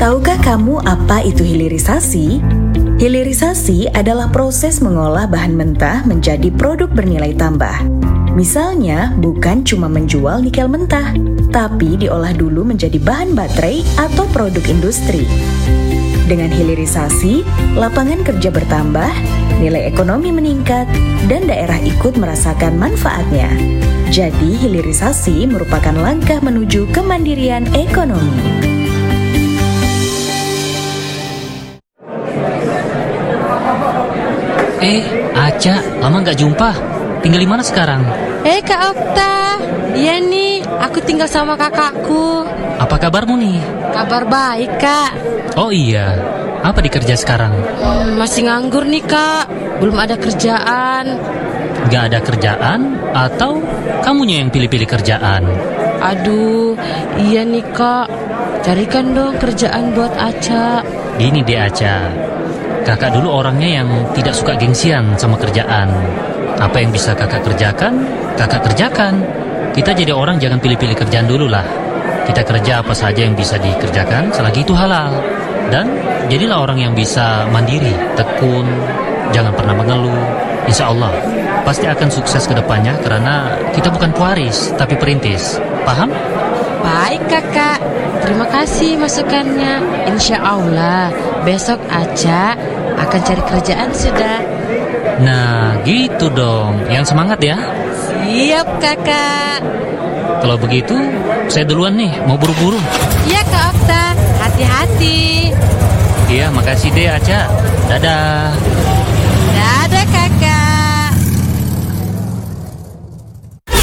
Tahukah kamu apa itu hilirisasi? Hilirisasi adalah proses mengolah bahan mentah menjadi produk bernilai tambah. Misalnya, bukan cuma menjual nikel mentah, tapi diolah dulu menjadi bahan baterai atau produk industri. Dengan hilirisasi, lapangan kerja bertambah, nilai ekonomi meningkat, dan daerah ikut merasakan manfaatnya. Jadi, hilirisasi merupakan langkah menuju kemandirian ekonomi. Aca, lama nggak jumpa. Tinggal di mana sekarang? Kak Okta. Iya nih, aku tinggal sama kakakku. Apa kabarmu nih? Kabar baik, Kak. Oh iya, apa dikerja sekarang? Masih nganggur nih, Kak. Belum ada kerjaan. Nggak ada kerjaan atau kamunya yang pilih-pilih kerjaan? Aduh, iya nih, Kak. Carikan dong kerjaan buat Aca. Gini deh Aca, kakak dulu orangnya yang tidak suka gengsian sama kerjaan. Apa yang bisa kakak kerjakan, kakak kerjakan. Kita jadi orang jangan pilih-pilih kerjaan dulu lah. Kita kerja apa saja yang bisa dikerjakan selagi itu halal. Dan jadilah orang yang bisa mandiri, tekun, jangan pernah mengeluh. Insya Allah pasti akan sukses ke depannya karena kita bukan pewaris tapi perintis. Paham? Baik, Kakak. Terima kasih masukannya. Insya Allah besok Aca akan cari kerjaan sudah. Nah, gitu dong. Yang semangat ya. Siap, Kakak. Kalau begitu, saya duluan nih, mau buru-buru. Iya, Kak Okta. Hati-hati. Iya, makasih deh Aca. Dadah. Dadah, Kak.